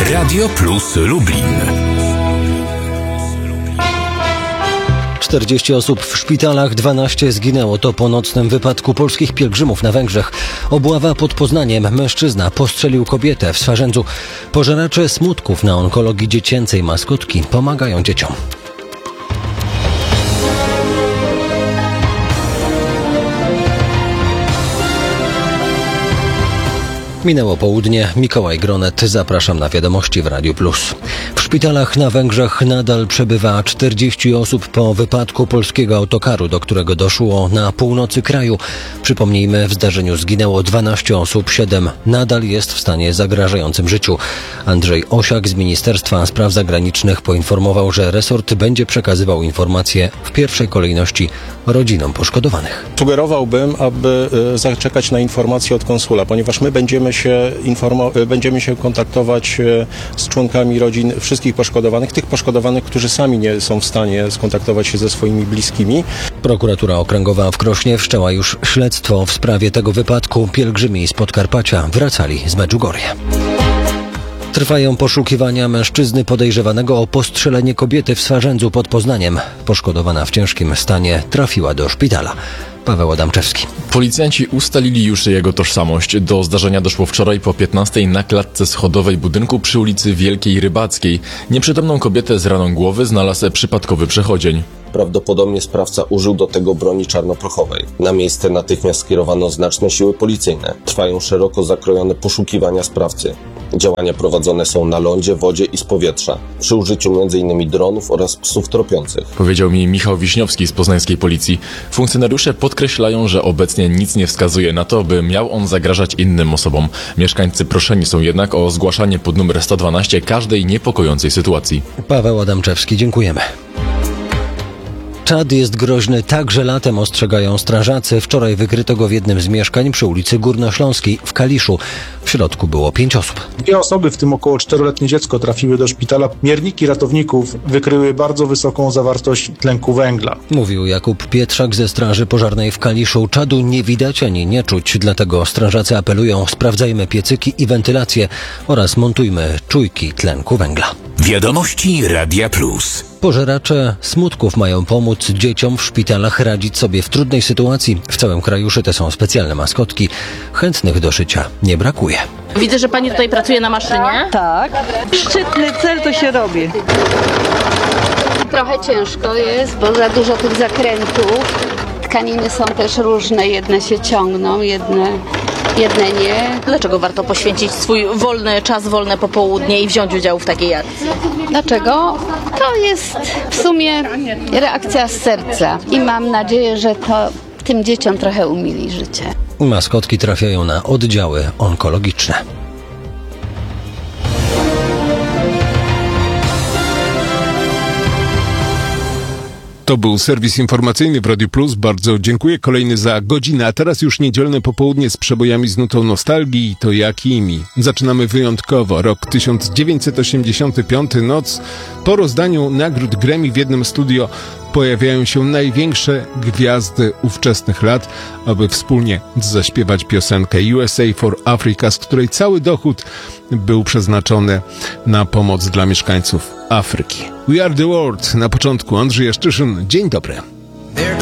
Radio Plus Lublin. 40 osób w szpitalach, 12 zginęło. To po nocnym wypadku polskich pielgrzymów na Węgrzech. Obława pod Poznaniem. Mężczyzna postrzelił kobietę w Swarzędzu. Pożeracze smutków na onkologii dziecięcej maskotki pomagają dzieciom. Minęło południe. Mikołaj Gronet. Zapraszam na wiadomości w Radiu Plus. W szpitalach na Węgrzech nadal przebywa 40 osób po wypadku polskiego autokaru, do którego doszło na północy kraju. Przypomnijmy, w zdarzeniu zginęło 12 osób, 7 nadal jest w stanie zagrażającym życiu. Andrzej Osiak z Ministerstwa Spraw Zagranicznych poinformował, że resort będzie przekazywał informacje w pierwszej kolejności rodzinom poszkodowanych. Sugerowałbym, aby zaczekać na informacje od konsula, ponieważ my będziemy się kontaktować z członkami rodzin wszystkich poszkodowanych, tych poszkodowanych, którzy sami nie są w stanie skontaktować się ze swoimi bliskimi. Prokuratura Okręgowa w Krośnie wszczęła już śledztwo w sprawie tego wypadku. Pielgrzymi z Podkarpacia wracali z Medjugorje. Trwają poszukiwania mężczyzny podejrzewanego o postrzelenie kobiety w Swarzędzu pod Poznaniem. Poszkodowana w ciężkim stanie trafiła do szpitala. Paweł Adamczewski. Policjanci ustalili już jego tożsamość. Do zdarzenia doszło wczoraj po 15 na klatce schodowej budynku przy ulicy Wielkiej Rybackiej. Nieprzytomną kobietę z raną głowy znalazł przypadkowy przechodzień. Prawdopodobnie sprawca użył do tego broni czarnoprochowej. Na miejsce natychmiast skierowano znaczne siły policyjne. Trwają szeroko zakrojone poszukiwania sprawcy. Działania prowadzone są na lądzie, wodzie i z powietrza, przy użyciu m.in. dronów oraz psów tropiących. Powiedział mi Michał Wiśniowski z poznańskiej policji. Funkcjonariusze podkreślają, że obecnie nic nie wskazuje na to, by miał on zagrażać innym osobom. Mieszkańcy proszeni są jednak o zgłaszanie pod numer 112 każdej niepokojącej sytuacji. Paweł Adamczewski, dziękujemy. Czad jest groźny także latem, ostrzegają strażacy. Wczoraj wykryto go w jednym z mieszkań przy ulicy Górnośląskiej w Kaliszu. W środku było 5 osób. 2 osoby, w tym około 4-letnie dziecko, trafiły do szpitala. Mierniki ratowników wykryły bardzo wysoką zawartość tlenku węgla. Mówił Jakub Pietrzak ze Straży Pożarnej w Kaliszu. Czadu nie widać ani nie czuć, dlatego strażacy apelują: sprawdzajmy piecyki i wentylację oraz montujmy czujki tlenku węgla. Wiadomości Radia Plus. Pożeracze smutków mają pomóc dzieciom w szpitalach radzić sobie w trudnej sytuacji. W całym kraju szyte są specjalne maskotki. Chętnych do szycia nie brakuje. Widzę, że pani tutaj pracuje na maszynie. Tak. Szczytny cel to się robi. Trochę ciężko jest, bo za dużo tych zakrętów. Tkaniny są też różne, jedne się ciągną, jedne nie. Dlaczego warto poświęcić swój wolny czas, wolne popołudnie i wziąć udział w takiej akcji? Dlaczego? To jest w sumie reakcja z serca i mam nadzieję, że to tym dzieciom trochę umili życie. Maskotki trafiają na oddziały onkologiczne. To był serwis informacyjny w Radiu Plus. Bardzo dziękuję. Kolejny za godzinę, a teraz już niedzielne popołudnie z przebojami z nutą nostalgii i to jakimi. Zaczynamy wyjątkowo. Rok 1985, noc. Po rozdaniu nagród Grammy w jednym studio pojawiają się największe gwiazdy ówczesnych lat, aby wspólnie zaśpiewać piosenkę USA for Africa, z której cały dochód był przeznaczony na pomoc dla mieszkańców Afryki. We Are The World. Na początku Andrzej Jaszczyszyn. Dzień dobry.